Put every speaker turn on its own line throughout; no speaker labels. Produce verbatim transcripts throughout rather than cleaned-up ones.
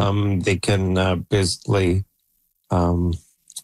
um, they can uh, basically um,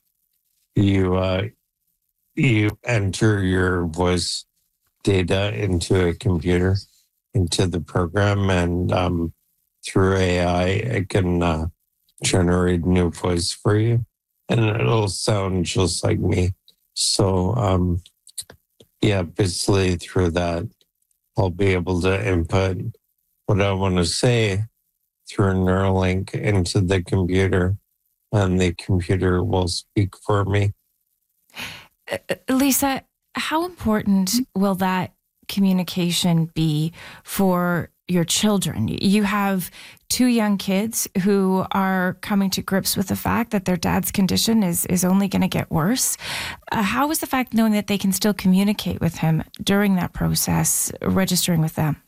you uh, you enter your voice data into a computer, into the program, and um, through A I, it can uh, generate new voice for you, and it'll sound just like me. So, um, yeah, basically through that, I'll be able to input what I want to say through Neuralink into the computer, and the computer will speak for me.
Uh, Lisa, how important will that communication be for your children? You have two young kids who are coming to grips with the fact that their dad's condition is, is only going to get worse. Uh, how is the fact knowing that they can still communicate with him during that process, registering with them?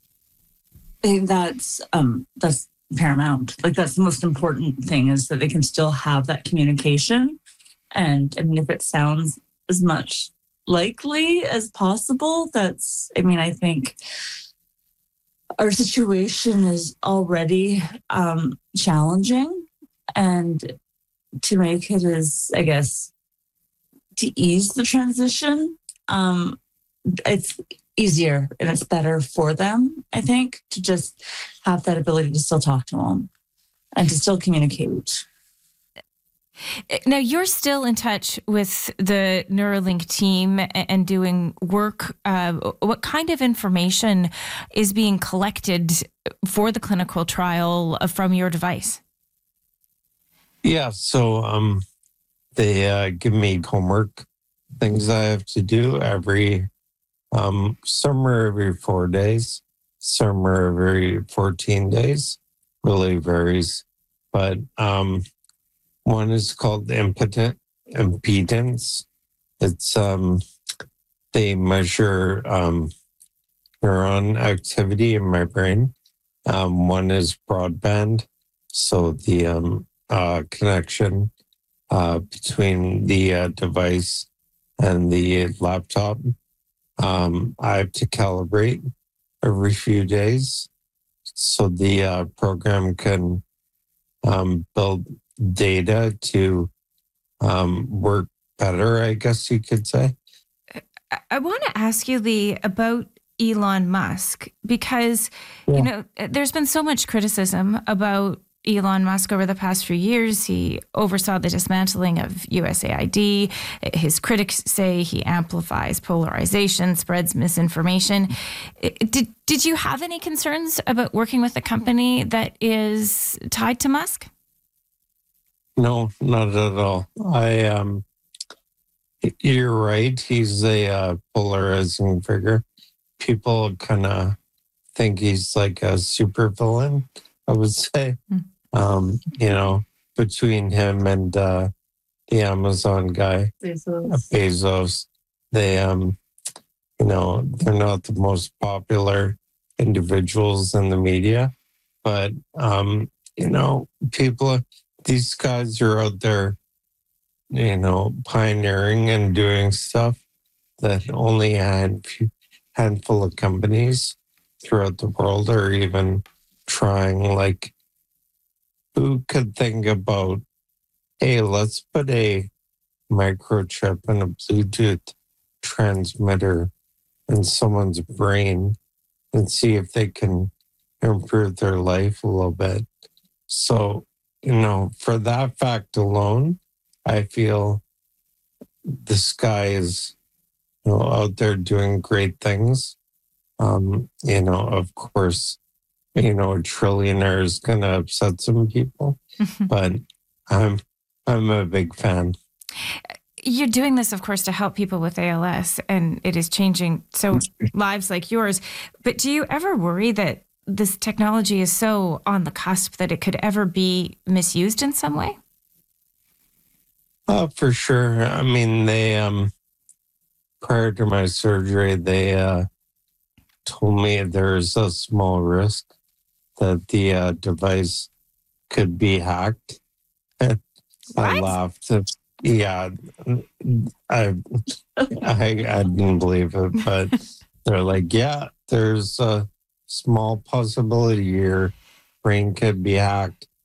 I think that's um, that's paramount. Like, that's the most important thing, is that they can still have that communication. And I mean, if it sounds as much likely as possible, that's, I mean, I think our situation is already um, challenging, and to make it as, I guess, to ease the transition, um, it's easier and it's better for them, I think, to just have that ability to still talk to them and to still communicate.
Now, you're still in touch with the Neuralink team and doing work. Uh, what kind of information is being collected for the clinical trial from your device?
Yeah, so um, they uh, give me homework, things I have to do every, um, some are every four days, some are every fourteen days, really varies. But um, one is called impotent impedance. It's um, they measure um, neuron activity in my brain. Um, one is broadband, so the um, uh, connection uh, between the uh, device and the laptop. Um, I have to calibrate every few days, so the uh, program can um, build data to um, work better, I guess you could say.
I, I want to ask you, Lee, about Elon Musk, because, yeah. you know, there's been so much criticism about Elon Musk over the past few years. He oversaw the dismantling of U S A I D. His critics say he amplifies polarization, spreads misinformation. Did, did you have any concerns about working with a company that is tied to Musk?
No, not at all. I, um, you're right. He's a uh, polarizing figure. People kind of think he's like a supervillain, I would say. Mm. Um, you know, between him and uh, the Amazon guy, Bezos. Bezos, they, um, you know, they're not the most popular individuals in the media, but, um, you know, people, these guys are out there, you know, pioneering and doing stuff that only a hand, handful of companies throughout the world are even trying. Like, who could think about, hey, let's put a microchip and a Bluetooth transmitter in someone's brain and see if they can improve their life a little bit. So, you know, for that fact alone, I feel this guy is, you know, out there doing great things. Um, you know, of course, you know, a trillionaire is going to upset some people, but I'm I'm a big fan.
You're doing this, of course, to help people with A L S, and it is changing so lives like yours. But do you ever worry that this technology is so on the cusp that it could ever be misused in some way?
Uh, for sure. I mean, they um, prior to my surgery, they uh, told me there's a small risk that the uh, device could be hacked. I laughed. Yeah, I, I I didn't believe it, but they're like, yeah, there's a small possibility your brain could be hacked.